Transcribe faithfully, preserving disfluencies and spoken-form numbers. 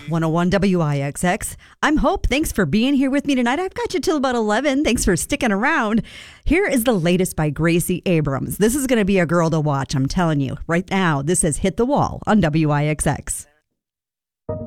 one oh one W I X X. I'm Hope. Thanks for being here with me tonight. I've got you till about eleven. Thanks for sticking around. Here is the latest by Gracie Abrams. This is going to be a girl to watch, I'm telling you. Right now, this is Hit the Wall on W I X X.